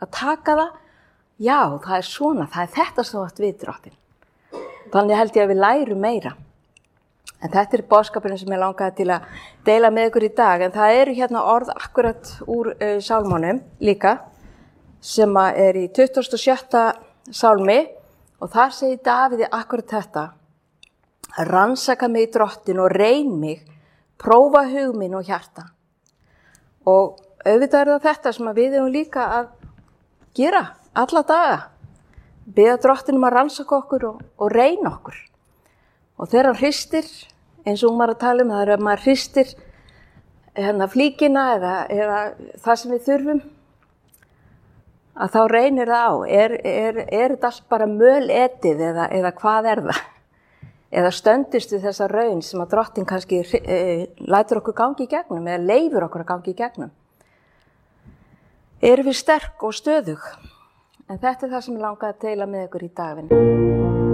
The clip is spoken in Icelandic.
að taka það, já, það svona, það þetta sem þú átt við Drottinn. Þannig held ég að við lærum meira. En þetta boðskapurinn sem ég langaði til að deila með ykkur í dag, en það eru hérna orð akkurat úr sálmánum líka, sem í 27. sálmi, og þar segir Dávíð akkurat þetta: rannsaka mig Drottinn og reyn mig, prófa hug minn og hjarta. Og auðvitað það þetta sem við eigum líka að gera alla daga. Biðja Drottinn að rannsaka okkur og reyna okkur. Og þegar hann hristir, eins og var að tala það ef maður hristir flíkina eða það sem við þurfum, að þá reynir það á. Er þetta allt bara möletið eða hvað það? Eða stöndist við þessa raun sem að Drottinn kannski lætur okkur gangi í gegnum eða leyfir okkur að gangi í gegnum? Erum við sterk og stöðug? En þetta það sem ég langaði að deila með ykkur í dag.